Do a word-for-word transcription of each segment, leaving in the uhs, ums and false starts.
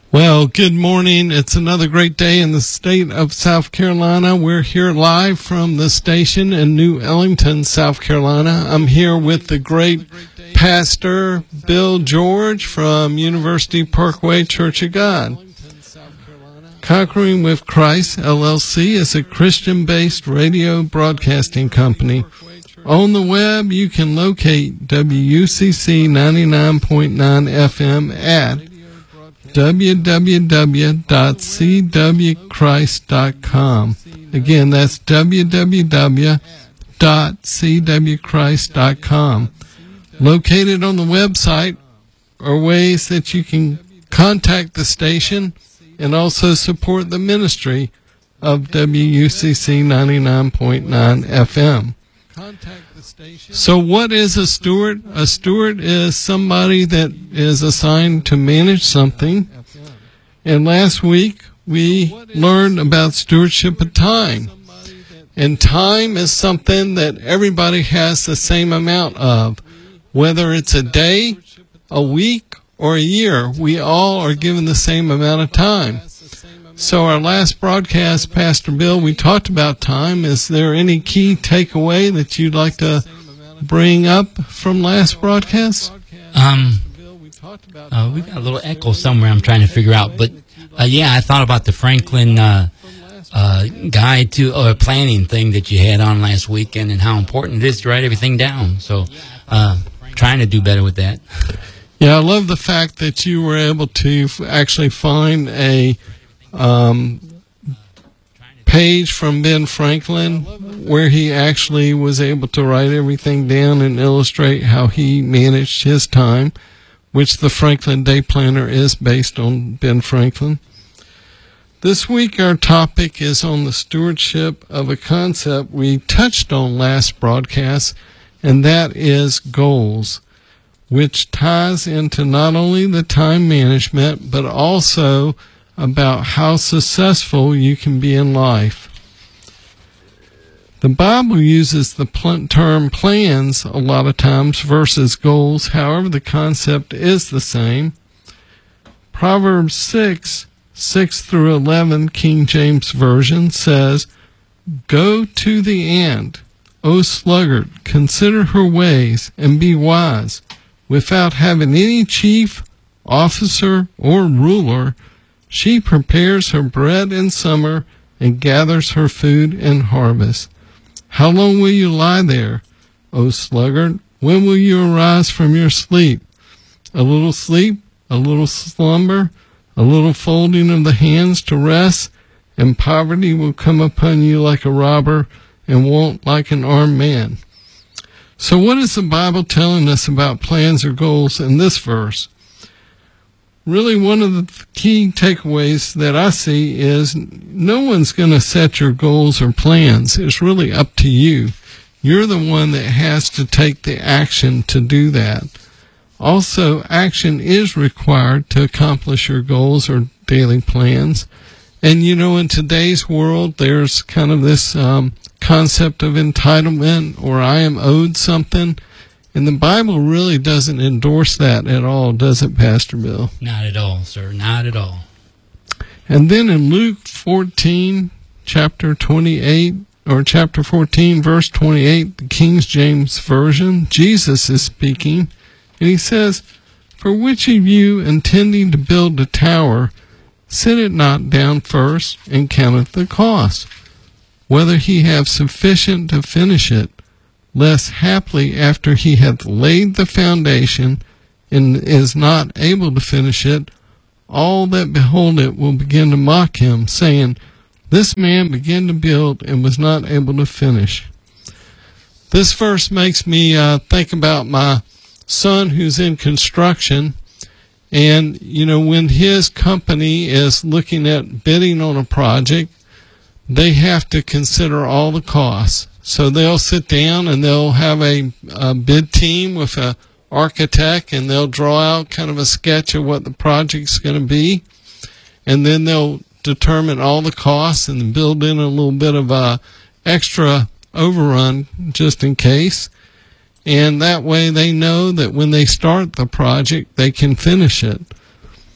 Well, good morning. It's another great day in the state of South Carolina. We're here live from the station in New Ellington, South Carolina. I'm here with the great Pastor Bill George from University Parkway Church of God. Conquering with Christ, L L C, is a Christian-based radio broadcasting company. On the web, you can locate W U C C ninety-nine point nine F M at w w w dot c w christ dot com. Again, that's w w w dot c w christ dot com. Located on the website are ways that you can contact the station and also support the ministry of W U C C ninety-nine point nine F M. So what is a steward? A steward is somebody that is assigned to manage something. And last week we learned about stewardship of time. And time is something that everybody has the same amount of. Whether it's a day, a week, or a year, we all are given the same amount of time. So our last broadcast, Pastor Bill, we talked about time. Is there any key takeaway that you'd like to bring up from last broadcast? Um, uh, we got a little echo somewhere I'm trying to figure out. But, uh, yeah, I thought about the Franklin uh, uh, guide to or planning thing that you had on last weekend and how important it is to write everything down. So uh, trying to do better with that. Yeah, I love the fact that you were able to f- actually find a um, page from Ben Franklin where he actually was able to write everything down and illustrate how he managed his time, which the Franklin Day Planner is based on Ben Franklin. This week our topic is on the stewardship of a concept we touched on last broadcast, and that is goals, which ties into not only the time management, but also about how successful you can be in life. The Bible uses the pl- term plans a lot of times versus goals. However, the concept is the same. Proverbs six, six through eleven, King James Version says, "Go to the ant, O sluggard, consider her ways, and be wise. Without having any chief, officer, or ruler, she prepares her bread in summer and gathers her food in harvest. How long will you lie there, O sluggard? When will you arise from your sleep? A little sleep, a little slumber, a little folding of the hands to rest, and poverty will come upon you like a robber and want like an armed man." So what is the Bible telling us about plans or goals in this verse? Really, one of the key takeaways that I see is no one's going to set your goals or plans. It's really up to you. You're the one that has to take the action to do that. Also, action is required to accomplish your goals or daily plans. And, you know, in today's world, there's kind of this um, concept of entitlement, or I am owed something. And the Bible really doesn't endorse that at all, does it, Pastor Bill? Not at all, sir. Not at all. And then in Luke fourteen, chapter twenty-eight, or chapter fourteen, verse twenty-eight, the King James Version, Jesus is speaking, and he says, "For which of you, intending to build a tower, sit it not down first, and counteth the cost, whether he have sufficient to finish it? Lest haply after he hath laid the foundation, and is not able to finish it, all that behold it will begin to mock him, saying, This man began to build and was not able to finish." This verse makes me uh, think about my son who's in construction. And, you know, when his company is looking at bidding on a project, they have to consider all the costs. So they'll sit down and they'll have a, a bid team with an architect, and they'll draw out kind of a sketch of what the project's going to be. And then they'll determine all the costs and build in a little bit of a extra overrun just in case. And that way they know that when they start the project, they can finish it.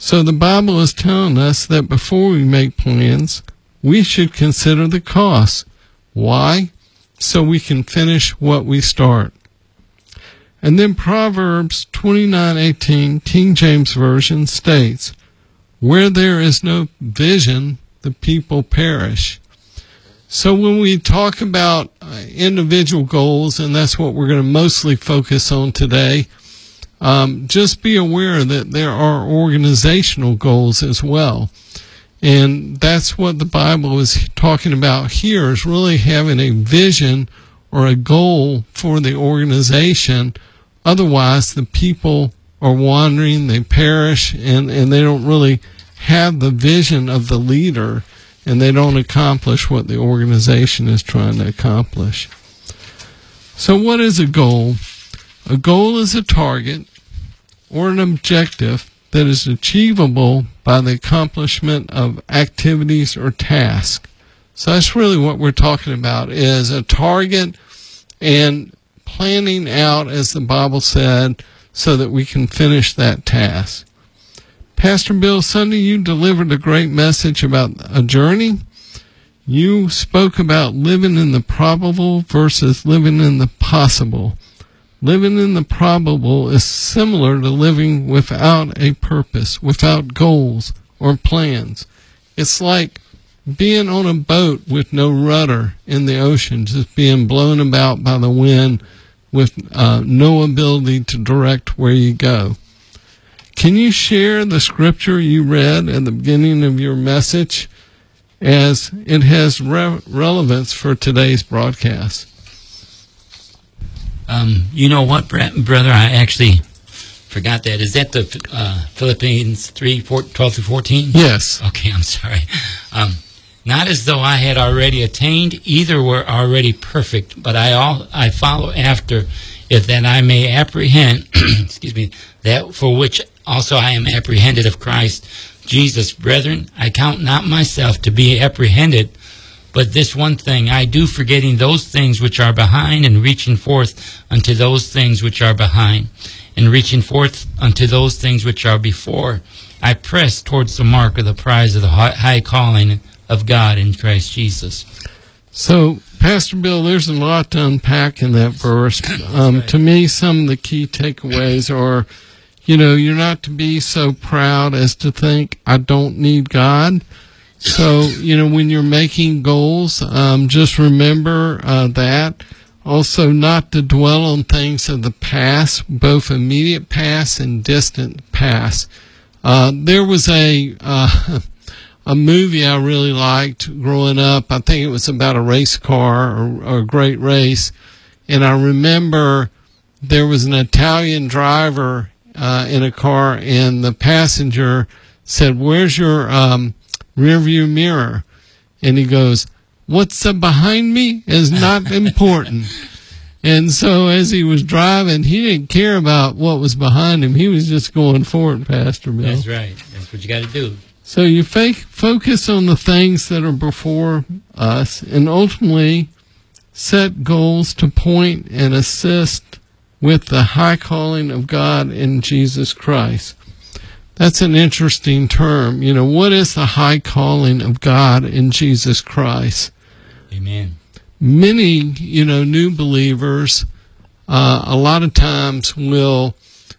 So the Bible is telling us that before we make plans, we should consider the costs. Why? So we can finish what we start. And then Proverbs twenty-nine eighteen, King James Version, states, "Where there is no vision, the people perish." So when we talk about uh, individual goals, and that's what we're going to mostly focus on today, um, just be aware that there are organizational goals as well. And that's what the Bible is talking about here, is really having a vision or a goal for the organization. Otherwise, the people are wandering, they perish, and, and they don't really have the vision of the leader, and they don't accomplish what the organization is trying to accomplish. So what is a goal? A goal is a target or an objective that is achievable by the accomplishment of activities or tasks. So that's really what we're talking about, is a target and planning out, as the Bible said, so that we can finish that task. Pastor Bill, Sunday you delivered a great message about a journey. You spoke about living in the probable versus living in the possible. Living in the probable is similar to living without a purpose, without goals or plans. It's like being on a boat with no rudder in the ocean, just being blown about by the wind with uh, no ability to direct where you go. Can you share the scripture you read at the beginning of your message, as it has re- relevance for today's broadcast? Um, you know what, brother? I actually forgot that. Is that the uh, Philippians three, four, twelve through fourteen? Yes. Okay, I'm sorry. Um, not as though I had already attained, either were already perfect, but I all I follow after, if that I may apprehend, excuse me, that for which also I am apprehended of Christ Jesus. Brethren, I count not myself to be apprehended, but this one thing I do, forgetting those things which are behind, and reaching forth unto those things which are behind, and reaching forth unto those things which are before, I press towards the mark of the prize of the high calling of God in Christ Jesus. So, Pastor Bill, there's a lot to unpack in that verse. Um, right. To me, some of the key takeaways are, you know, you're not to be so proud as to think, I don't need God. So, you know, when you're making goals, um, just remember uh, that. Also, not to dwell on things of the past, both immediate past and distant past. Uh, there was a uh, a movie I really liked growing up. I think it was about a race car or, or a great race. And I remember there was an Italian driver uh, in a car, and the passenger said, "Where's your um, rear view mirror?" And he goes, "What's uh, behind me is not important." And so as he was driving, he didn't care about what was behind him. He was just going forward, Pastor Bill. That's right. That's what you got to do. So you fake, focus on the things that are before us, and ultimately set goals to point and assist with the high calling of God in Jesus Christ. That's an interesting term. You know, what is the high calling of God in Jesus Christ? Amen. Many, you know, new believers, uh, a lot of times will,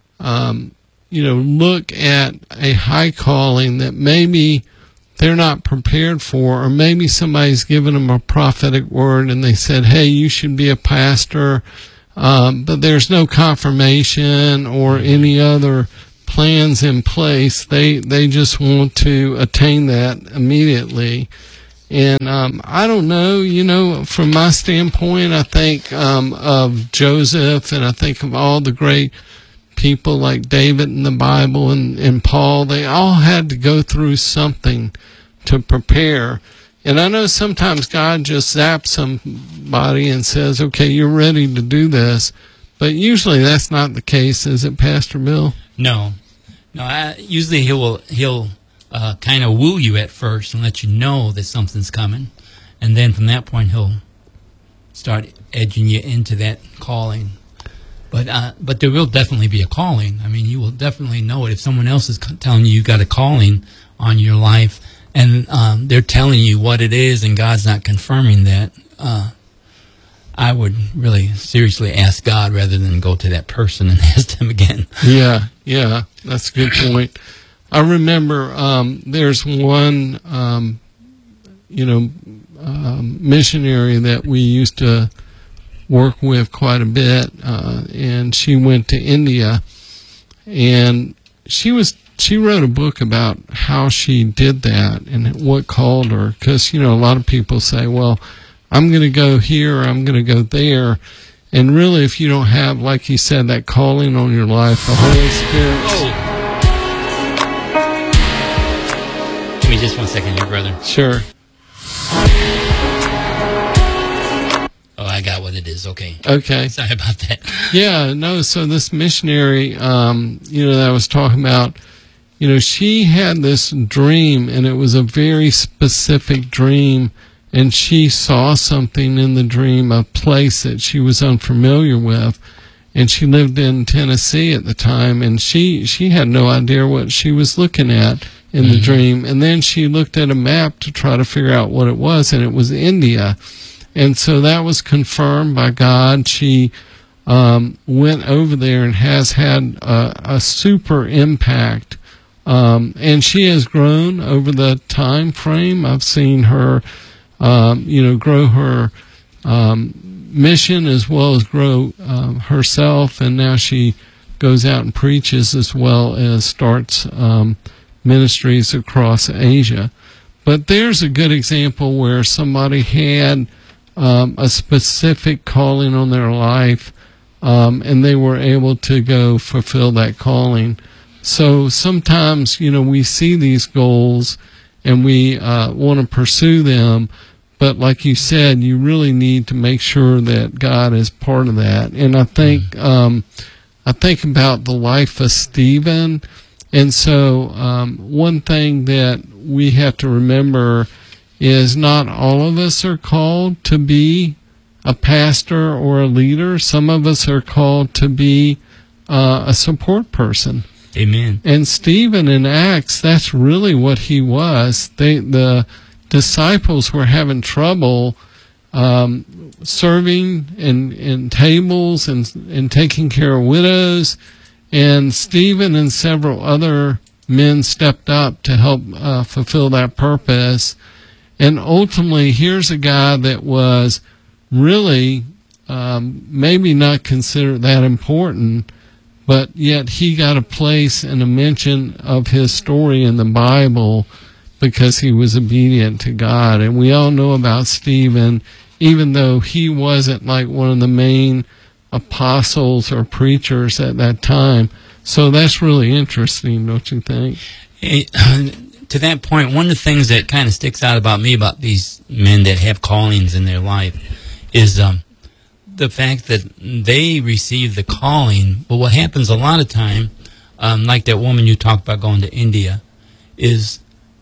um, you know, look at a high calling that maybe they're not prepared for, or maybe somebody's given them a prophetic word and they said, hey, you should be a pastor, um, but there's no confirmation or any other plans in place. They they just want to attain that immediately. And um, I don't know, you know, from my standpoint, I think um, of Joseph, and I think of all the great people like David in the Bible and, and Paul. They all had to go through something to prepare. And I know sometimes God just zaps somebody and says, okay, you're ready to do this. But usually that's not the case, is it, Pastor Bill? No. No, I, usually he will, he'll uh, kind of woo you at first and let you know that something's coming. And then from that point, he'll start edging you into that calling. But uh, but there will definitely be a calling. I mean, you will definitely know it if someone else is c- telling you you got a calling on your life, and um, they're telling you what it is, and God's not confirming that. Uh, I would really seriously ask God rather than go to that person and ask them again. Yeah, yeah, that's a good point. I remember um, there's one, um, you know, um, missionary that we used to work with quite a bit, uh, and she went to India, and she was she wrote a book about how she did that and what called her, because, you know, a lot of people say, well, I'm going to go here, or I'm going to go there, and really, if you don't have, like you said, that calling on your life, the Holy Spirit. Oh. Give me just one second here, brother. Sure. Oh, I got what it is. Okay. Okay. Sorry about that. Yeah, no, so this missionary, um, you know, that I was talking about, you know, she had this dream, and it was a very specific dream, and she saw something in the dream, a place that she was unfamiliar with, and she lived in Tennessee at the time, and she, she had no idea what she was looking at in the mm-hmm. dream, and then she looked at a map to try to figure out what it was, and it was India. And so that was confirmed by God. She um, went over there and has had a, a super impact. Um, and she has grown over the time frame. I've seen her, um, you know, grow her um, mission as well as grow um, herself. And now she goes out and preaches as well as starts um, ministries across Asia. But there's a good example where somebody had Um, a specific calling on their life, um, and they were able to go fulfill that calling. So sometimes, you know, we see these goals and we uh, want to pursue them, but like you said, you really need to make sure that God is part of that. And I think um, I think about the life of Stephen, and so um, one thing that we have to remember is not all of us are called to be a pastor or a leader. Some of us are called to be uh, a support person. Amen. And Stephen in Acts, that's really what he was. They, the disciples were having trouble um, serving in, in tables and, and taking care of widows. And Stephen and several other men stepped up to help uh, fulfill that purpose. And ultimately, here's a guy that was really um, maybe not considered that important, but yet he got a place and a mention of his story in the Bible because he was obedient to God. And we all know about Stephen, even though he wasn't like one of the main apostles or preachers at that time. So that's really interesting, don't you think? It, To that point, one of the things that kind of sticks out about me about these men that have callings in their life is um, the fact that they receive the calling, but what happens a lot of time, um, like that woman you talked about going to India, is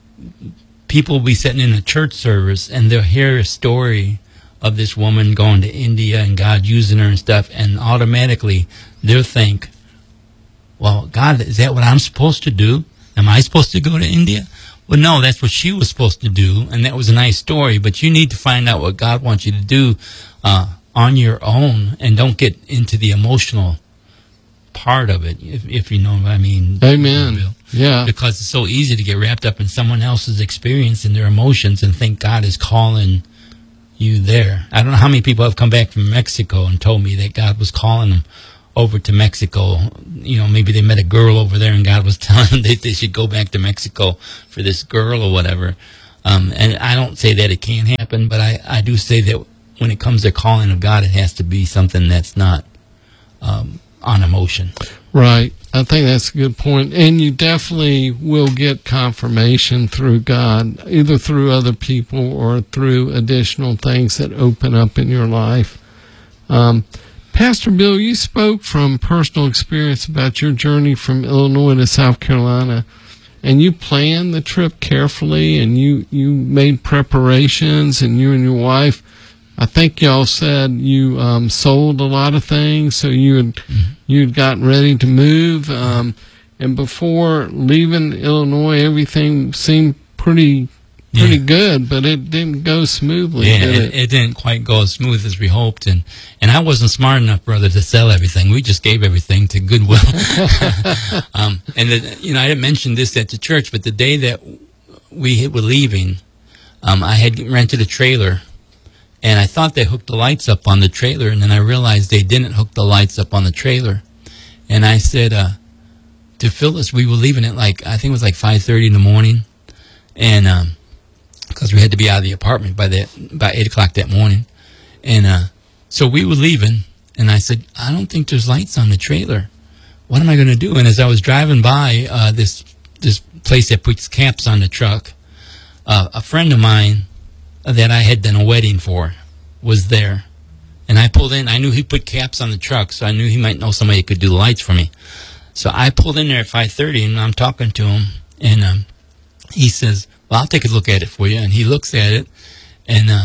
people will be sitting in a church service and they'll hear a story of this woman going to India and God using her and stuff, and automatically they'll think, well, God, is that what I'm supposed to do? Am I supposed to go to India? Well, no, that's what she was supposed to do, and that was a nice story, but you need to find out what God wants you to do uh, on your own, and don't get into the emotional part of it, if, if you know what I mean. Amen. Yeah. Because it's so easy to get wrapped up in someone else's experience and their emotions and think God is calling you there. I don't know how many people have come back from Mexico and told me that God was calling them over to Mexico. You know, maybe they met a girl over there and God was telling them that they should go back to Mexico for this girl or whatever. Um, and I don't say that it can't happen, but I, I do say that when it comes to calling of God, it has to be something that's not um, on emotion. Right. I think that's a good point. And you definitely will get confirmation through God, either through other people or through additional things that open up in your life. Um, Pastor Bill, you spoke from personal experience about your journey from Illinois to South Carolina, and you planned the trip carefully, and you, you made preparations, and you and your wife I think y'all said you um, sold a lot of things, so you had mm-hmm. you'd gotten ready to move. Um, and before leaving Illinois, everything seemed pretty pretty yeah. good, but it didn't go smoothly. Yeah, did it, it? it didn't quite go as smooth as we hoped, and and I wasn't smart enough, brother, to sell everything. We just gave everything to Goodwill. um, and the, you know, I didn't mention this at the church, but the day that we were leaving, um, I had rented a trailer, and I thought they hooked the lights up on the trailer, and then I realized they didn't hook the lights up on the trailer, and I said uh, to Phyllis, we were leaving at like I think it was like five thirty in the morning, and. Um, because we had to be out of the apartment by that by eight o'clock that morning, and uh, so we were leaving. And I said, "I don't think there's lights on the trailer. What am I going to do?" And as I was driving by uh, this this place that puts caps on the truck, uh, a friend of mine that I had done a wedding for was there, and I pulled in. I knew he put caps on the truck, so I knew he might know somebody who could do the lights for me. So I pulled in there at five thirty, and I'm talking to him, and um, he says, "Well, I'll take a look at it for you." And he looks at it, and uh,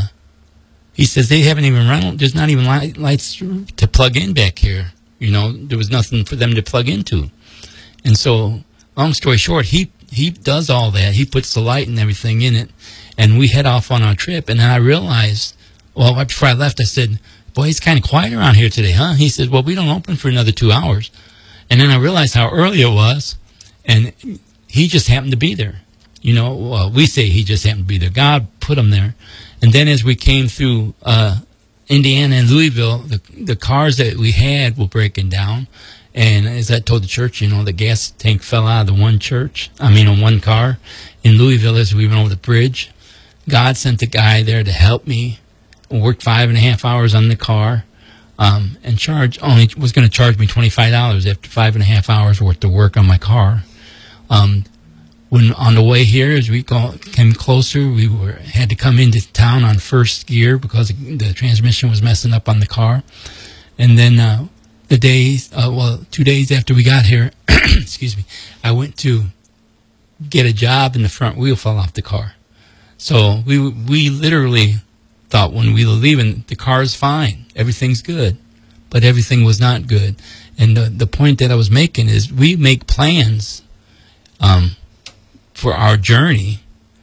he says, "They haven't even run. There's not even light, lights to plug in back here. You know, there was nothing for them to plug into." And so, long story short, he he does all that. He puts the light and everything in it, and we head off on our trip. And then I realized, well, right before I left, I said, "Boy, it's kind of quiet around here today, huh?" He said, "Well, we don't open for another two hours." And then I realized how early it was, and he just happened to be there. You know, well, we say he just happened to be there. God put him there. And then as we came through uh, Indiana and Louisville, the, the cars that we had were breaking down. And as I told the church, you know, the gas tank fell out of the one church, I mean, on one car. In Louisville, as we went over the bridge, God sent a guy there to help me. Worked five and a half hours on the car, um, and charge only was going to charge me twenty-five dollars after five and a half hours worth of work on my car. Um, When on the way here, as we go, came closer, we were had to come into town on first gear because the transmission was messing up on the car. And then uh, the days, uh, well, two days after we got here, excuse me, I went to get a job, and the front wheel fell off the car. So we we literally thought when we were leaving, the car's fine, everything's good, but everything was not good. And the the point that I was making is we make plans. Um, for our journey,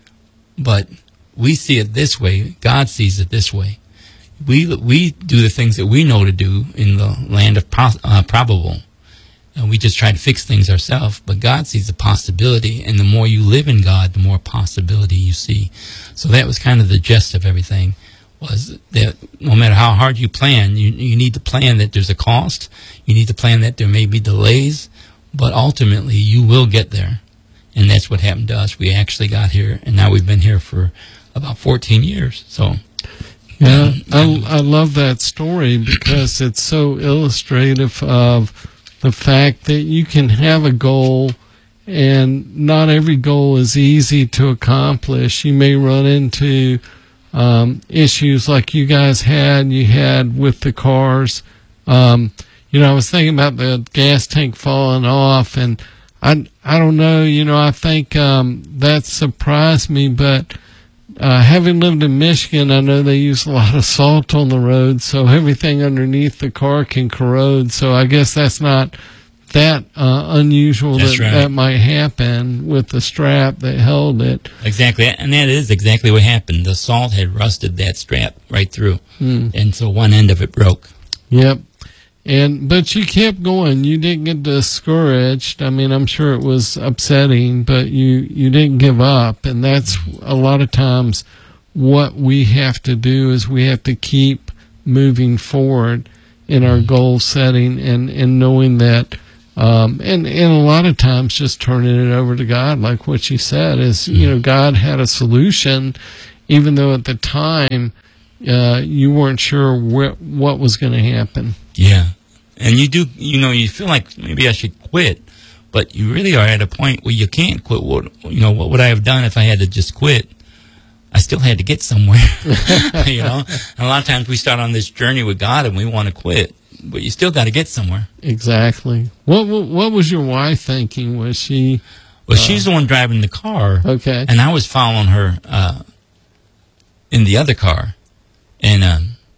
but we see it this way. God sees it this way. We we do the things that we know to do in the land of pos- uh, probable, and we just try to fix things ourselves. But God sees the possibility, and the more you live in God, the more possibility you see. So that was kind of the gist of everything, was that no matter how hard you plan, you, you need to plan that there's a cost. You need to plan that there may be delays, but ultimately you will get there. And that's what happened to us. We actually got here, and now we've been here for about fourteen years. So, yeah, I, I love that story because it's so illustrative of the fact that you can have a goal, and not every goal is easy to accomplish. You may run into um, issues like you guys had, you had with the cars. Um, you know, I was thinking about the gas tank falling off, and I, I don't know, you know, I think um, that surprised me, but uh, having lived in Michigan, I know they use a lot of salt on the road, so everything underneath the car can corrode. So I guess that's not that uh, unusual that's that right. that might happen with the strap that held it. Exactly, and that is exactly what happened. The salt had rusted that strap right through, hmm. and so one end of it broke. Yep. And but you kept going. You didn't get discouraged. I mean, I'm sure it was upsetting, but you, you didn't give up. And that's a lot of times what we have to do is we have to keep moving forward in our goal setting and, and knowing that um, and, and a lot of times just turning it over to God, like what you said, is, you know, God had a solution, even though at the time uh, you weren't sure wh- what was going to happen. Yeah. And you do, you know, you feel like maybe I should quit, but you really are at a point where you can't quit. What, you know, what would I have done if I had to just quit? I still had to get somewhere, you know. And a lot of times we start on this journey with God and we want to quit, but you still got to get somewhere. Exactly. What, what What was your wife thinking? Was she? Well, uh, she's the one driving the car. Okay. And I was following her uh, in the other car, and um,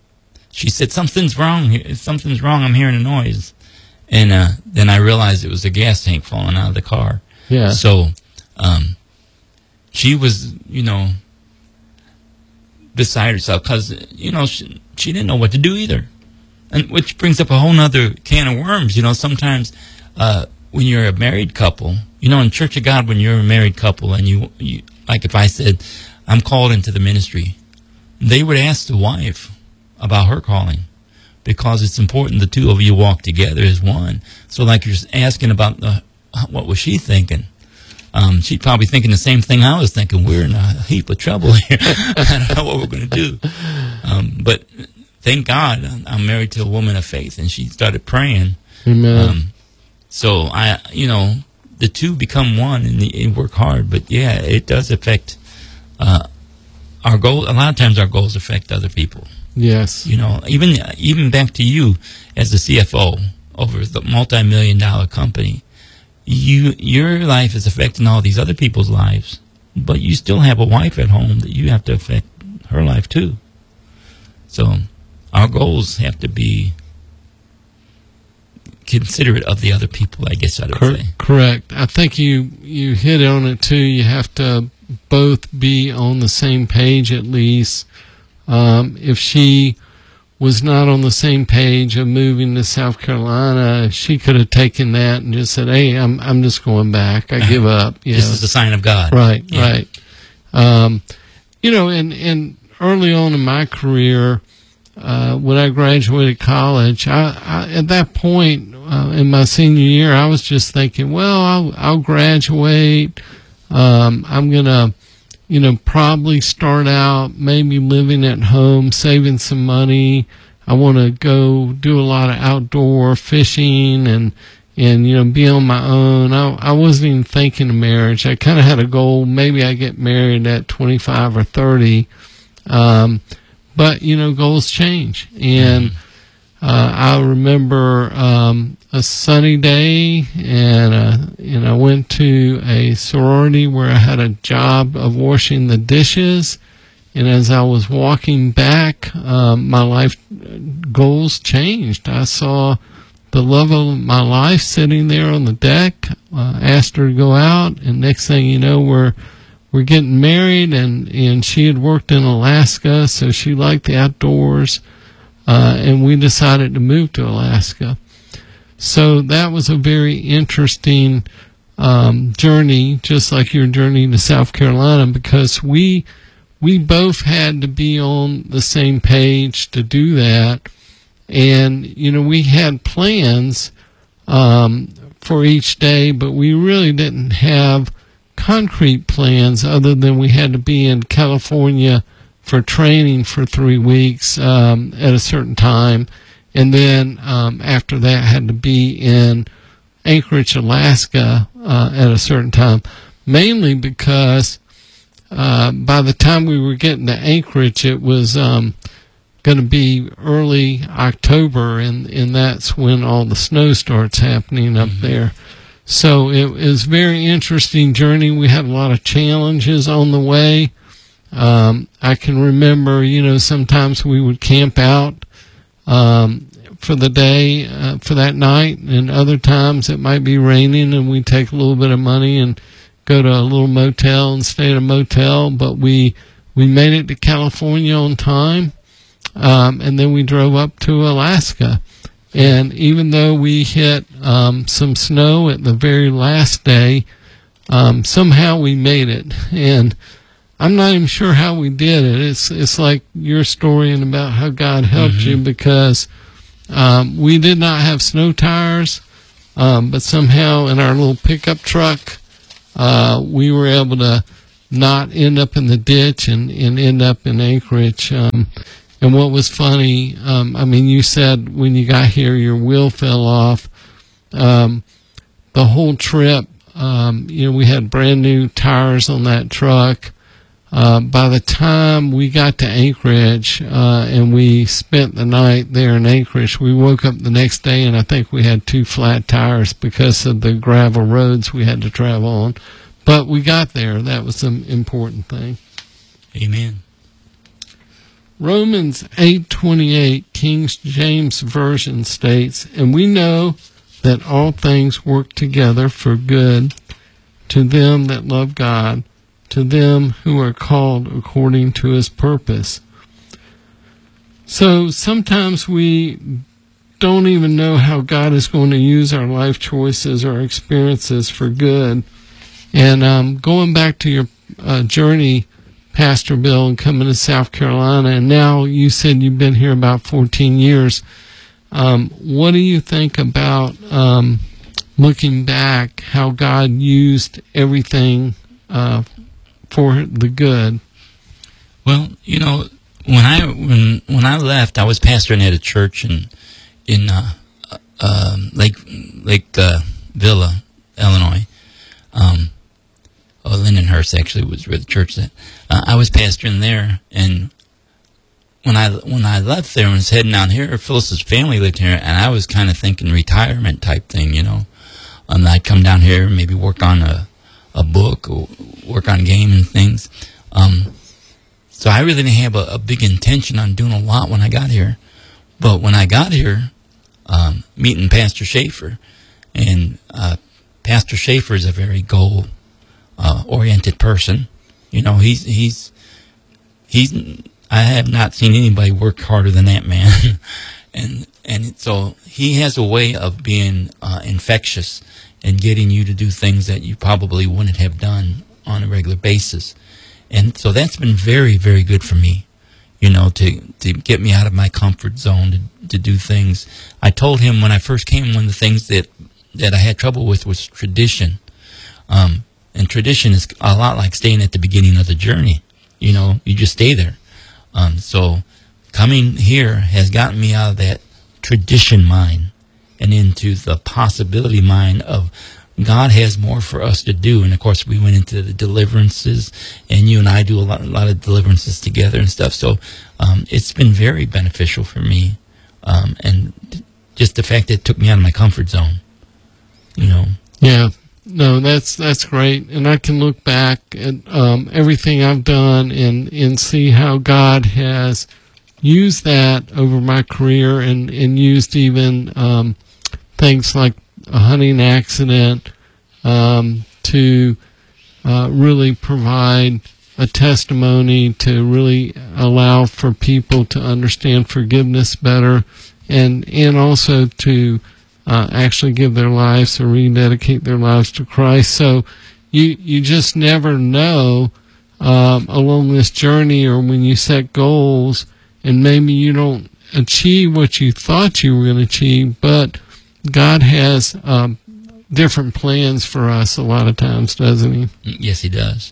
she said, something's wrong here. Something's wrong. I'm hearing a noise. And uh, then I realized it was a gas tank falling out of the car. Yeah. So um, she was, you know, beside herself because, you know, she, she didn't know what to do either. And which brings up a whole nother can of worms. You know, sometimes uh, when you're a married couple, you know, in Church of God, when you're a married couple and you, you like if I said, I'm called into the ministry, they would ask the wife about her calling because it's important the two of you walk together as one. So like you're asking about the, what was she thinking? Um, she's probably thinking the same thing I was thinking. We're in a heap of trouble here. I don't know what we're going to do. Um, but thank God I'm married to a woman of faith, and she started praying. Amen. Um, so I, you know, the two become one and they work hard. But yeah, it does affect uh, our goal. A lot of times our goals affect other people. Yes. You know, even even back to you as the C F O over the multi-million dollar company, you your life is affecting all these other people's lives, but you still have a wife at home that you have to affect her life too. So our goals have to be considerate of the other people, I guess I would Cor- say. Correct. I think you, you hit on it too. You have to both be on the same page at least. Um, if she was not on the same page of moving to South Carolina, she could have taken that and just said, hey, I'm I'm just going back. I give up. You This know. is a sign of God. Right, Yeah. right. Um, you know, and, and early on in my career, uh, when I graduated college, I, I at that point uh, in my senior year, I was just thinking, well, I'll, I'll graduate. Um, I'm going to, you know, probably start out maybe living at home, saving some money. I want to go do a lot of outdoor fishing and, and, you know, be on my own. I, I wasn't even thinking of marriage. I kind of had a goal. Maybe I get married at twenty-five or thirty. Um, but, you know, goals change. And, uh, I remember, um, a sunny day, and uh, and I went to a sorority where I had a job of washing the dishes. And as I was walking back, um, my life goals changed. I saw the love of my life sitting there on the deck. Uh, asked her to go out, and next thing you know, we're we're getting married. And and she had worked in Alaska, so she liked the outdoors. Uh, and we decided to move to Alaska. So that was a very interesting um, journey, just like your journey to South Carolina, because we we both had to be on the same page to do that. And, you know, we had plans um, for each day, but we really didn't have concrete plans other than we had to be in California for training for three weeks um, at a certain time. And then um, after that, had to be in Anchorage, Alaska uh, at a certain time, mainly because uh, by the time we were getting to Anchorage, it was um, going to be early October, and, and that's when all the snow starts happening up there. So it was a very interesting journey. We had a lot of challenges on the way. Um, I can remember, you know, sometimes we would camp out um, for the day, uh, for that night, and other times it might be raining and we'd take a little bit of money and go to a little motel and stay at a motel. But we we made it to California on time, um, and then we drove up to Alaska. And even though we hit um, some snow at the very last day, um, somehow we made it. And I'm not even sure how we did it. It's it's like your story and about how God helped mm-hmm. you, because um, we did not have snow tires, um, but somehow in our little pickup truck, uh, we were able to not end up in the ditch and, and end up in Anchorage. Um, and what was funny, um, I mean, you said when you got here your wheel fell off. Um, the whole trip, um, you know, we had brand new tires on that truck. Uh, by the time we got to Anchorage, uh, and we spent the night there in Anchorage, we woke up the next day and I think we had two flat tires because of the gravel roads we had to travel on. But we got there. That was the important thing. Amen. Romans eight twenty-eight, King James Version states, "And we know that all things work together for good to them that love God, to them who are called according to his purpose." So sometimes we don't even know how God is going to use our life choices or experiences for good. And um, going back to your uh, journey, Pastor Bill, and coming to South Carolina, and now you said you've been here about fourteen years. Um, what do you think about um, looking back, how God used everything uh, for the good? Well, you know, when I when when I left, I was pastoring at a church in in uh, uh, Lake Lake uh, Villa, Illinois. Um, oh, Lindenhurst actually was where the church at. Uh, I was pastoring there, and when I when I left there and was heading down here, Phyllis's family lived here, and I was kind of thinking retirement type thing, you know. Um, I'd come down here, maybe work on a a book or work on game and things. Um, so I really didn't have a, a big intention on doing a lot when I got here. But when I got here, um, meeting Pastor Schaefer, and uh, Pastor Schaefer is a very goal uh, oriented person. You know, he's he's he's. I have not seen anybody work harder than that man, and and so he has a way of being uh, infectious and getting you to do things that you probably wouldn't have done on a regular basis, and so that's been very very good for me. You know, to to get me out of my comfort zone, to to do things. I told him when I first came, one of the things that that I had trouble with was tradition. Um, and tradition is a lot like staying at the beginning of the journey. You know, you just stay there. Um, so coming here has gotten me out of that tradition mind and into the possibility mind of God has more for us to do. And of course, we went into the deliverances, and you and I do a lot, a lot of deliverances together and stuff. So um, it's been very beneficial for me. Um, and just the fact that it took me out of my comfort zone, you know. Yeah. No, that's that's great, and I can look back at um, everything I've done and, and see how God has used that over my career, and, and used even um, things like a hunting accident um, to uh, really provide a testimony, to really allow for people to understand forgiveness better, and and also to Uh, actually give their lives or rededicate their lives to Christ. So you you just never know um, along this journey, or when you set goals and maybe you don't achieve what you thought you were going to achieve, but God has um, different plans for us a lot of times, doesn't he? Yes, he does.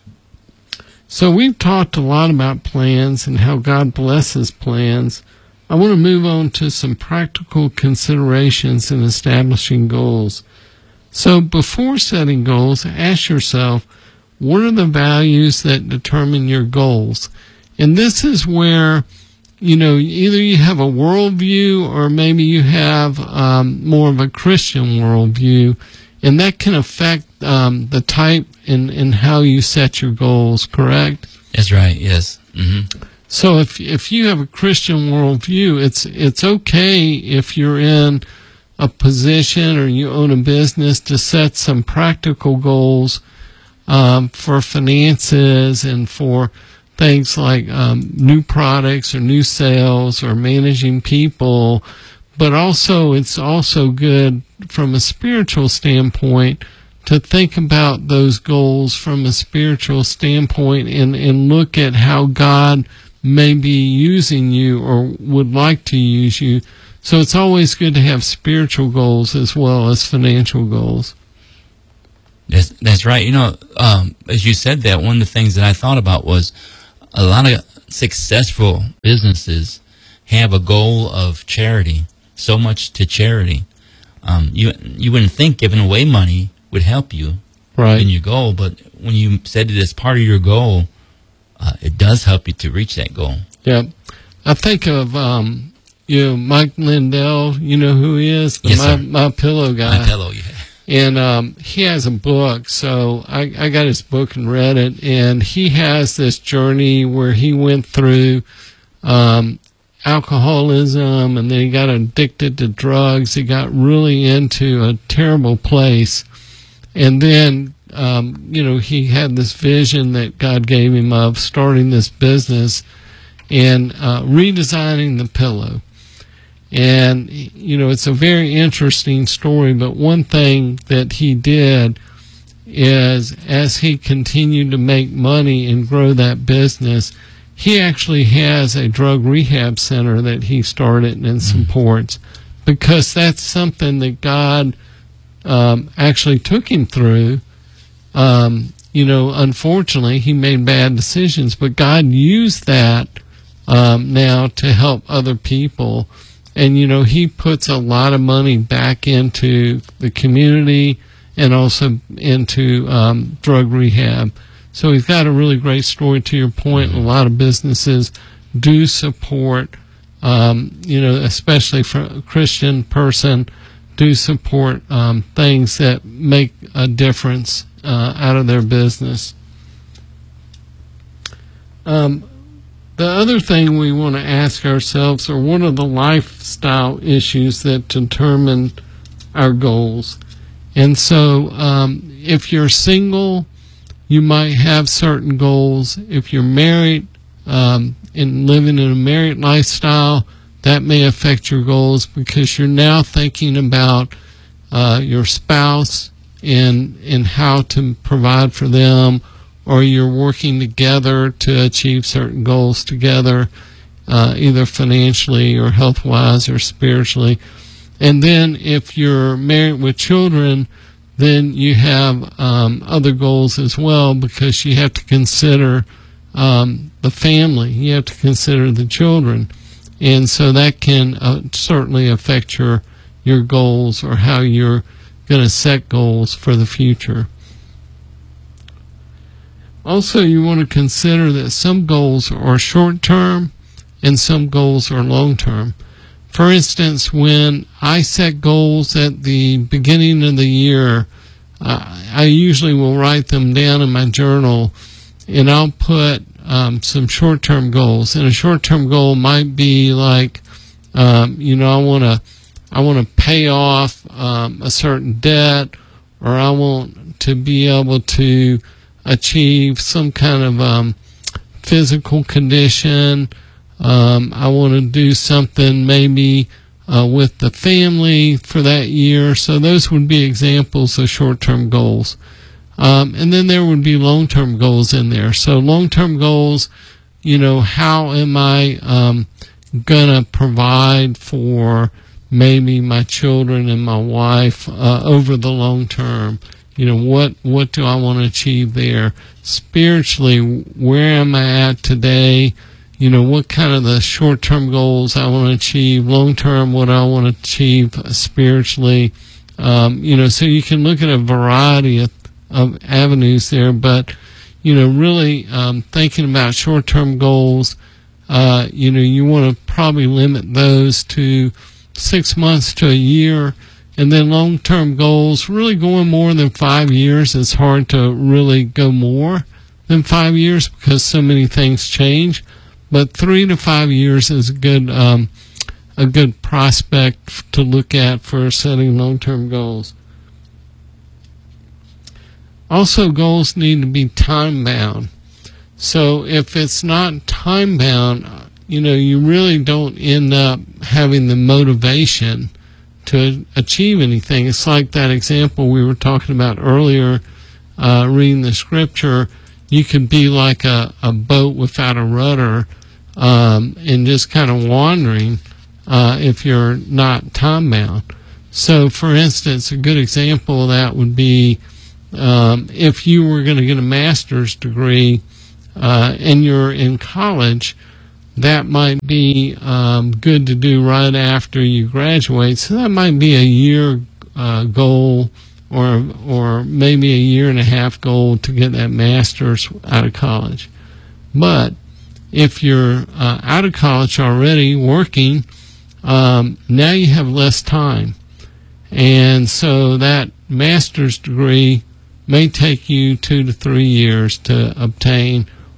So we've talked a lot about plans and how God blesses plans. I want to move on to some practical considerations in establishing goals. So before setting goals, ask yourself, what are the values that determine your goals? And this is where, you know, either you have a worldview or maybe you have um, more of a Christian worldview, and that can affect um, the type and, and how you set your goals, correct? That's right, yes. Mm-hmm. So if if you have a Christian worldview, it's it's okay if you're in a position or you own a business to set some practical goals um, for finances and for things like um, new products or new sales or managing people. But also, it's also good from a spiritual standpoint to think about those goals from a spiritual standpoint and, and look at how God may be using you or would like to use you. So it's always good to have spiritual goals as well as financial goals. That's, that's right. You know, um, as you said that, one of the things that I thought about was a lot of successful businesses have a goal of charity, so much to charity. Um, you you wouldn't think giving away money would help you right. in your goal, but when you said it as part of your goal, Uh, it does help you to reach that goal. Yeah. I think of, um, you know, Mike Lindell, you know who he is? The yes, My, sir. My Pillow guy. My Pillow, yeah. And um, he has a book, so I, I got his book and read it, and he has this journey where he went through um, alcoholism, and then he got addicted to drugs. He got really into a terrible place. And then, um, you know, he had this vision that God gave him of starting this business and uh, redesigning the pillow. And, you know, it's a very interesting story, but one thing that he did is, as he continued to make money and grow that business, he actually has a drug rehab center that he started and supports, because that's something that God um, actually took him through. Um, you know, unfortunately, he made bad decisions, but God used that um, now to help other people. And, you know, he puts a lot of money back into the community and also into um, drug rehab. So he's got a really great story, to your point. A lot of businesses do support, um, you know, especially for a Christian person, do support um, things that make a difference uh, out of their business. Um, the other thing we want to ask ourselves are, what are the lifestyle issues that determine our goals? And so um, if you're single, you might have certain goals. If you're married um, and living in a married lifestyle, that may affect your goals, because you're now thinking about uh, your spouse and, and how to provide for them, or you're working together to achieve certain goals together, uh, either financially or health-wise or spiritually. And then if you're married with children, then you have um, other goals as well, because you have to consider um, the family. You have to consider the children. And so that can uh, certainly affect your, your goals, or how you're going to set goals for the future. Also, you want to consider that some goals are short-term and some goals are long-term. For instance, when I set goals at the beginning of the year, uh, I usually will write them down in my journal, and I'll put um, some short-term goals. And a short-term goal might be like, um, you know, I want to I want to pay off um, a certain debt, or I want to be able to achieve some kind of um, physical condition. Um, I want to do something maybe uh, with the family for that year. So those would be examples of short-term goals. Um, and then there would be long-term goals in there. So long-term goals, you know, how am I um, going to provide for maybe my children and my wife uh, over the long term? You know, what, what do I want to achieve there? Spiritually, where am I at today? You know, what kind of the short-term goals I want to achieve? Long-term, what I want to achieve spiritually? Um, you know, so you can look at a variety of, of avenues there, but, you know, really um, thinking about short-term goals, uh, you know, you want to probably limit those to six months to a year. And then long-term goals, really going more than five years, it's hard to really go more than five years because so many things change. But three to five years is a good, um, a good prospect to look at for setting long-term goals. Also, goals need to be time-bound. So if it's not time-bound, you know, you really don't end up having the motivation to achieve anything. It's like that example we were talking about earlier, uh, reading the scripture. You could be like a, a boat without a rudder, um, and just kind of wandering uh, if you're not time-bound. So, for instance, a good example of that would be um, if you were going to get a master's degree uh, and you're in college, that might be um, good to do right after you graduate. So that might be a year uh, goal, or or maybe a year and a half goal to get that master's out of college. But if you're uh, out of college already working, um, now you have less time. And so that master's degree may take you two to three years to obtain,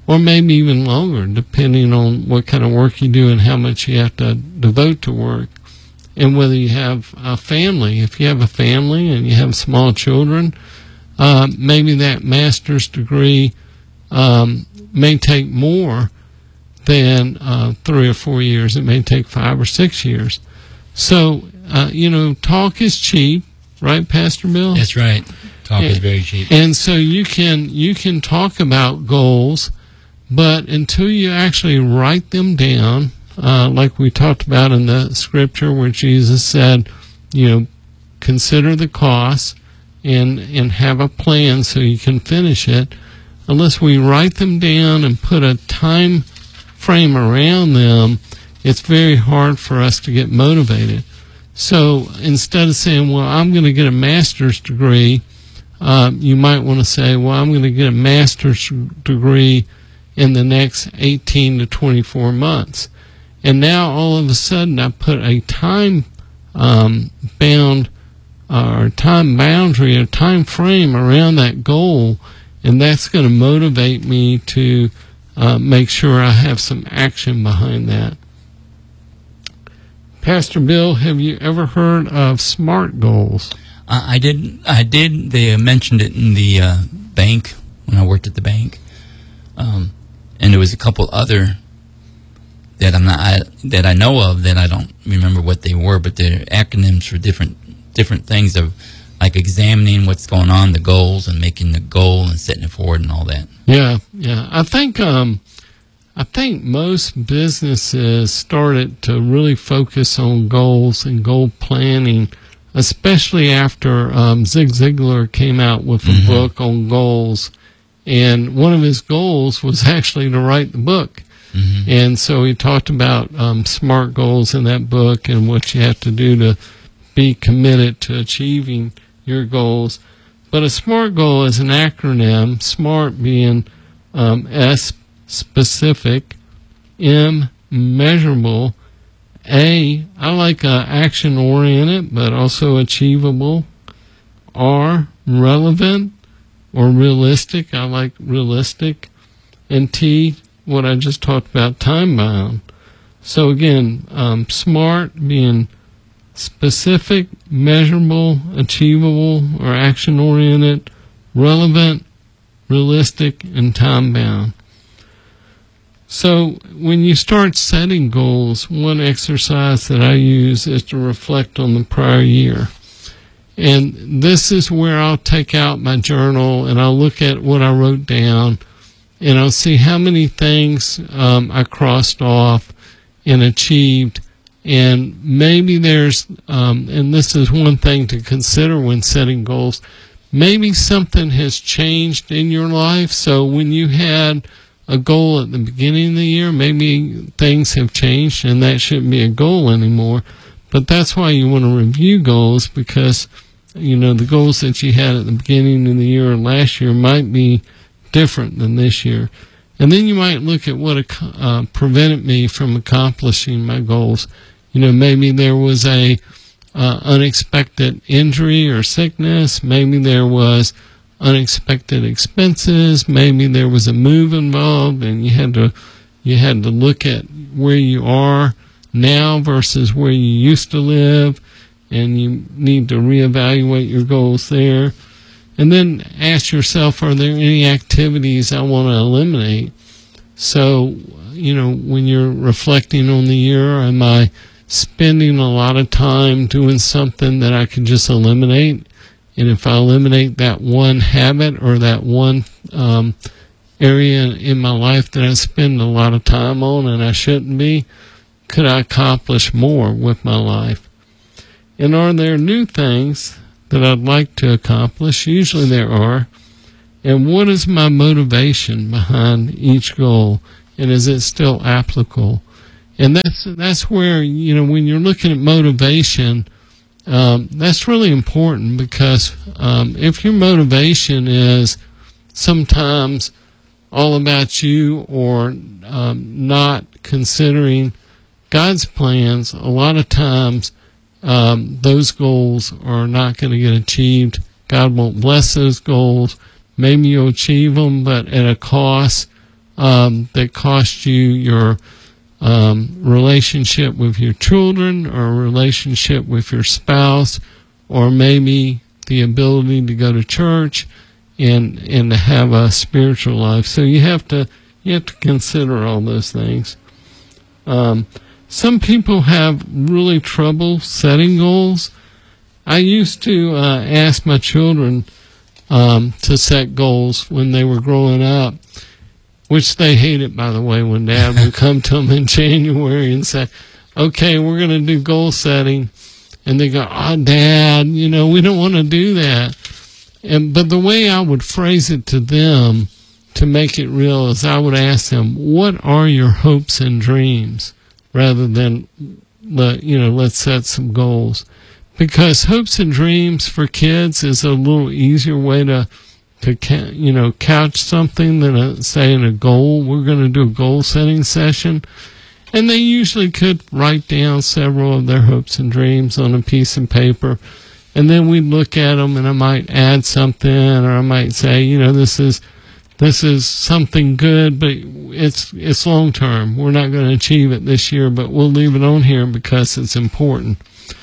or maybe even longer, depending on what kind of work you do and how much you have to devote to work, and whether you have a family. If you have a family and you have small children, uh, maybe that master's degree um, may take more than uh, three or four years. It may take five or six years. So, uh, you know, talk is cheap, right, Pastor Bill? That's right. Talk and, is very cheap. And so you can you can talk about goals, but until you actually write them down, uh, like we talked about in the scripture where Jesus said, you know, consider the cost and and have a plan so you can finish it. Unless we write them down and put a time frame around them, it's very hard for us to get motivated. So instead of saying, well, I'm going to get a master's degree, uh, you might want to say, well, I'm going to get a master's degree in the next eighteen to twenty-four months. And now all of a sudden I put a time um, bound uh, or time boundary or time frame around that goal, and that's going to motivate me to uh, make sure I have some action behind that. Pastor Bill, have you ever heard of SMART goals? Uh, I did. I did. They mentioned it in the uh, bank when I worked at the bank, um, and there was a couple other that I'm not I, that I know of that I don't remember what they were, but they're acronyms for different different things of like examining what's going on, the goals, and making the goal and setting it forward and all that. Yeah, yeah. I think um, I think most businesses started to really focus on goals and goal planning, especially after um, Zig Ziglar came out with a mm-hmm. book on goals, and one of his goals was actually to write the book. Mm-hmm. And so he talked about um, SMART goals in that book and what you have to do to be committed to achieving your goals. But a SMART goal is an acronym, SMART being um, S, specific, M, measurable, A, I like uh, action-oriented but also achievable, R, relevant or realistic, I like realistic, and T, what I just talked about, time-bound. So again, um, SMART being specific, measurable, achievable, or action-oriented, relevant, realistic, and time-bound. So when you start setting goals, one exercise that I use is to reflect on the prior year. And this is where I'll take out my journal and I'll look at what I wrote down, and I'll see how many things um, I crossed off and achieved. And maybe there's, um, and this is one thing to consider when setting goals, maybe something has changed in your life. So when you had a goal at the beginning of the year, maybe things have changed and that shouldn't be a goal anymore. But that's why you want to review goals, because, you know, the goals that you had at the beginning of the year or last year might be different than this year. And then you might look at what uh, prevented me from accomplishing my goals. You know, maybe there was a uh, unexpected injury or sickness. Maybe there was unexpected expenses. Maybe there was a move involved, and you had to you had to look at where you are now versus where you used to live, and you need to reevaluate your goals there. And then ask yourself, are there any activities I want to eliminate? So, you know, when you're reflecting on the year, am I spending a lot of time doing something that I can just eliminate? And if I eliminate that one habit or that one um, area in my life that I spend a lot of time on and I shouldn't be, could I accomplish more with my life? And are there new things that I'd like to accomplish? Usually there are. And what is my motivation behind each goal? And is it still applicable? And that's that's where, you know, when you're looking at motivation, um, that's really important, because um, if your motivation is sometimes all about you, or um, not considering God's plans, a lot of times Um, those goals are not going to get achieved. God won't bless those goals. Maybe you'll achieve them, but at a cost um, that cost you your um, relationship with your children, or a relationship with your spouse, or maybe the ability to go to church and and to have a spiritual life. So you have to you have to consider all those things. Um, some people have really trouble setting goals. I used to uh, ask my children um, to set goals when they were growing up, which they hated, by the way, when Dad would come to them in January and say, okay, we're going to do goal setting. And they go, oh, Dad, you know, we don't want to do that. And but the way I would phrase it to them to make it real is I would ask them, what are your hopes and dreams? Rather than, you know, let's set some goals. Because hopes and dreams for kids is a little easier way to, to you know, couch something than a, saying a goal. We're going to do a goal setting session. And they usually could write down several of their hopes and dreams on a piece of paper. And then we'd look at them, and I might add something, or I might say, you know, this is this is something good, but it's it's long term. We're not going to achieve it this year, but we'll leave it on here because it's important.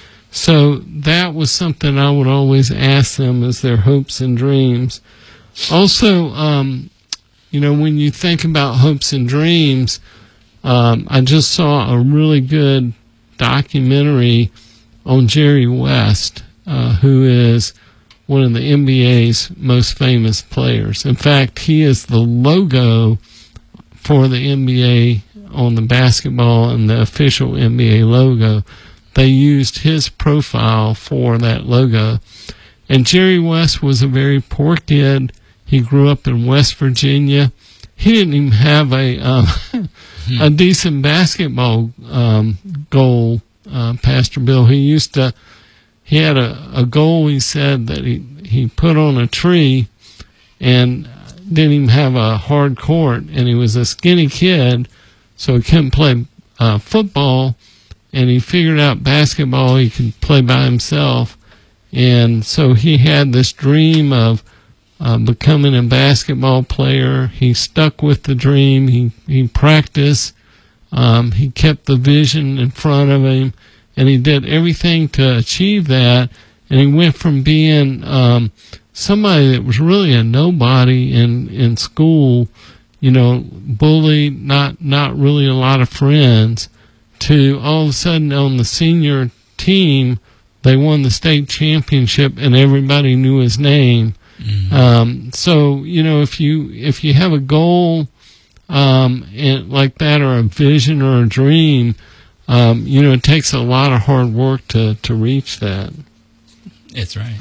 So that was something I would always ask them as their hopes and dreams. Also, um, you know, when you think about hopes and dreams, um, I just saw a really good documentary on Jerry West, uh, who is one of the N B A's most famous players. In fact, he is the logo for the N B A on the basketball and the official N B A logo. They used his profile for that logo. And Jerry West was a very poor kid. He grew up in West Virginia. He didn't even have a um, a decent basketball um, goal, uh, Pastor Bill. He used to, he had a, a goal, he said, that he, he put on a tree and didn't even have a hard court. And he was a skinny kid, so he couldn't play uh, football. And he figured out basketball he could play by himself. And so he had this dream of uh, becoming a basketball player. He stuck with the dream. He, he practiced. Um, he kept the vision in front of him. And he did everything to achieve that. And he went from being um, somebody that was really a nobody in, in school, you know, bullied, not, not really a lot of friends, to all of a sudden on the senior team, they won the state championship and everybody knew his name. Mm-hmm. Um, so, you know, if you, if you have a goal, um, and like that, or a vision or a dream, um, you know, it takes a lot of hard work to, to reach that. That's right.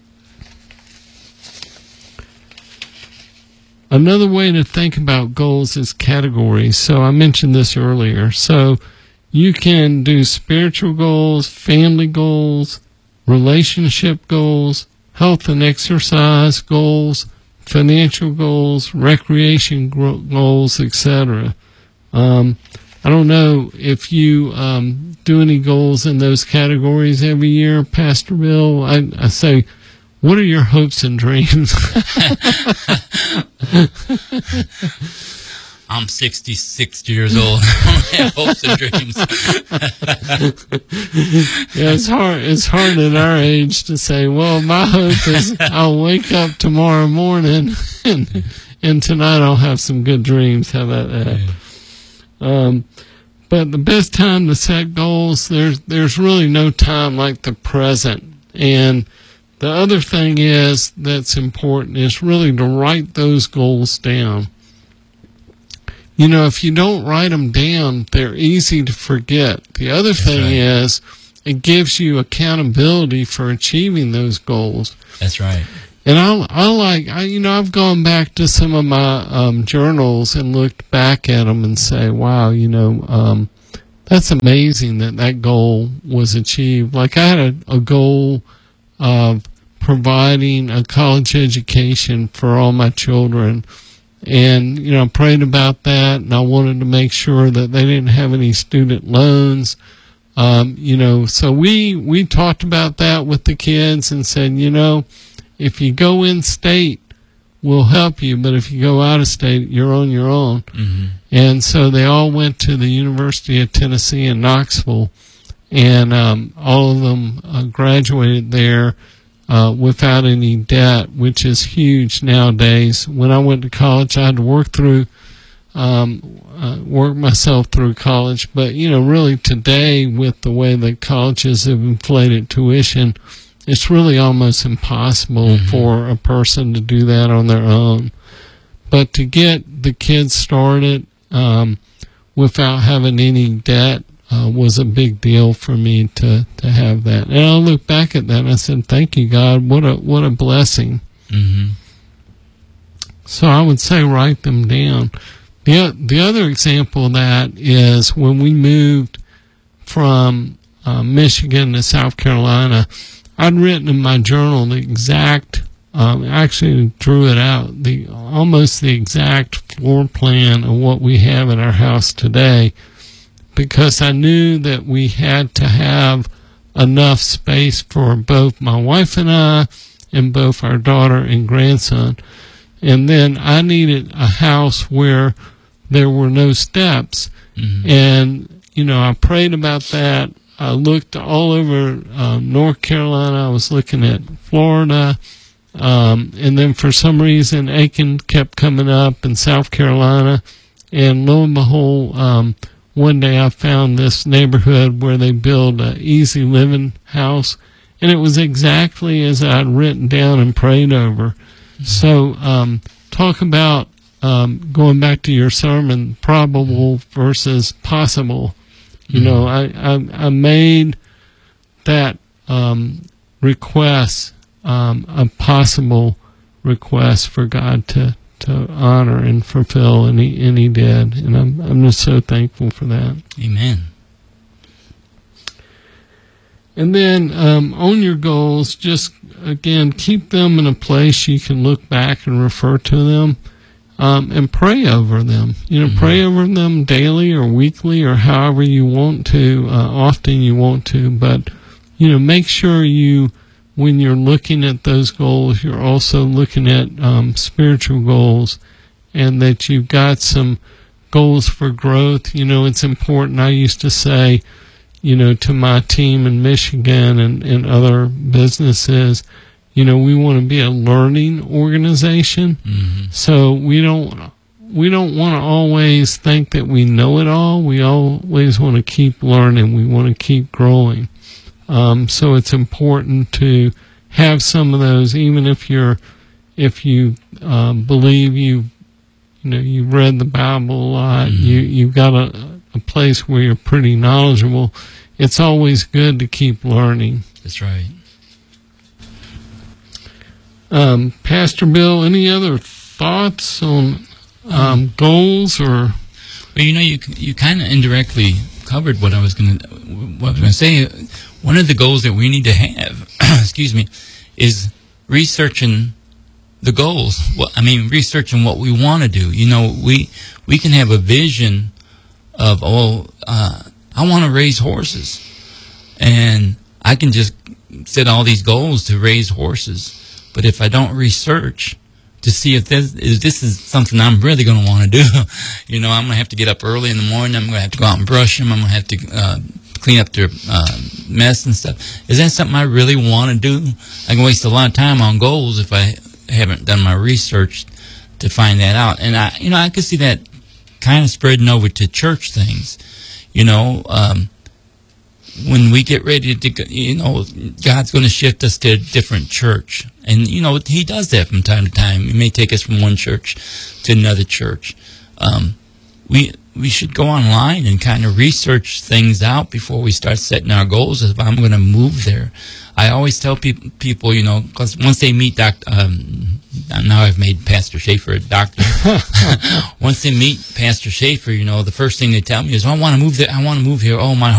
Another way to think about goals is categories. So I mentioned this earlier. So, you can do spiritual goals, family goals, relationship goals, health and exercise goals, financial goals, recreation goals, et cetera. Um, I don't know if you um, do any goals in those categories every year, Pastor Bill. I, I say, what are your hopes and dreams? I'm sixty-six years old. I don't have hopes and dreams. Yeah, it's hard. It's hard at our age to say, well, my hope is I'll wake up tomorrow morning and, and tonight I'll have some good dreams. How about that? Yeah. Um, but the best time to set goals, there's, there's really no time like the present. And the other thing is that's important is really to write those goals down. You know, if you don't write them down, they're easy to forget. The other That's thing right. is it gives you accountability for achieving those goals. That's right. And I, I like, I, you know, I've gone back to some of my um, journals and looked back at them and say, wow, you know, um, that's amazing that that goal was achieved. Like I had a, a goal of providing a college education for all my children. And, you know, I prayed about that, and I wanted to make sure that they didn't have any student loans. Um, you know, so we, we talked about that with the kids and said, you know, if you go in state, we'll help you, but if you go out of state, you're on your own. Mm-hmm. And so they all went to the University of Tennessee in Knoxville, and um, all of them uh, graduated there uh, without any debt, which is huge nowadays. When I went to college, I had to work through, um, uh, work myself through college. But, you know, really today, with the way that colleges have inflated tuition, it's really almost impossible mm-hmm. for a person to do that on their own. But to get the kids started um, without having any debt uh, was a big deal for me to, to have that. And I look back at that and I said, thank you, God. What a what a blessing. Mm-hmm. So I would say write them down. The, the other example of that is when we moved from uh, Michigan to South Carolina, I'd written in my journal the exact, um, actually drew it out, the almost the exact floor plan of what we have in our house today, because I knew that we had to have enough space for both my wife and I, and both our daughter and grandson. And then I needed a house where there were no steps. Mm-hmm. And, you know, I prayed about that. I looked all over uh, North Carolina. I was looking at Florida. Um, and then for some reason, Aiken kept coming up in South Carolina. And lo and behold, um, one day I found this neighborhood where they build an easy living house. And it was exactly as I'd written down and prayed over. Mm-hmm. So um, talk about um, going back to your sermon, probable versus possible. You mm-hmm. know, I, I I made that um, request um, a possible request for God to, to honor and fulfill, and he and he did, and I'm I'm just so thankful for that. Amen. And then um, on your goals, just again keep them in a place you can look back and refer to them. Um, and pray over them. You know, mm-hmm. pray over them daily or weekly or however you want to, uh, often you want to. But, you know, make sure you, when you're looking at those goals, you're also looking at um, spiritual goals, and that you've got some goals for growth. You know, it's important. I used to say, you know, to my team in Michigan and, and other businesses, you know, we want to be a learning organization. Mm-hmm. So we don't we don't want to always think that we know it all. We always want to keep learning. We want to keep growing. Um, so it's important to have some of those, even if you're if you uh, believe you you know you've read the Bible a lot. Mm-hmm. You you've got a, a place where you're pretty knowledgeable. It's always good to keep learning. That's right. Um, Pastor Bill, any other thoughts on um, um, goals or? Well, you know, you you kind of indirectly covered what I was going to what I was going to say. One of the goals that we need to have, excuse me, is researching the goals. Well, I mean, researching what we want to do. You know, we we can have a vision of, oh, uh, I want to raise horses, and I can just set all these goals to raise horses. But if I don't research to see if this, if this is something I'm really going to want to do, you know, I'm going to have to get up early in the morning. I'm going to have to go out and brush them. I'm going to have to uh, clean up their uh, mess and stuff. Is that something I really want to do? I can waste a lot of time on goals if I haven't done my research to find that out. And I, you know, I could see that kind of spreading over to church things. You know, um, when we get ready to, you know, God's going to shift us to a different church. And, you know, he does that from time to time. He may take us from one church to another church. Um, we we should go online and kind of research things out before we start setting our goals if I'm going to move there. I always tell people, people you know, because once they meet Doctor Um, now I've made Pastor Schaefer a doctor. Once they meet Pastor Schaefer, you know, the first thing they tell me is, oh, I want to move there. I want to move here. Oh, my